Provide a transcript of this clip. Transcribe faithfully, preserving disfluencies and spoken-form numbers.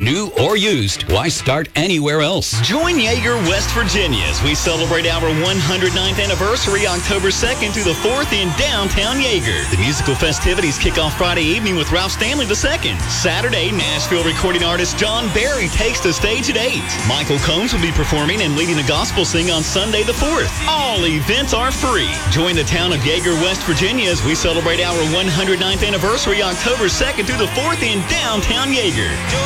new or used. Why start anywhere else? Join Yeager West Virginia as we celebrate our one hundred ninth anniversary October second through the fourth in downtown Yeager. The musical festivities kick off Friday evening with Ralph Stanley the second. Saturday, Nashville recording artist John Barry takes the stage at eight. Michael Combs will be performing and leading the gospel sing on Sunday the fourth. All events are free. Join the town of Yeager, West Virginia as we celebrate our one hundred ninth anniversary October second through the fourth in downtown Yeager.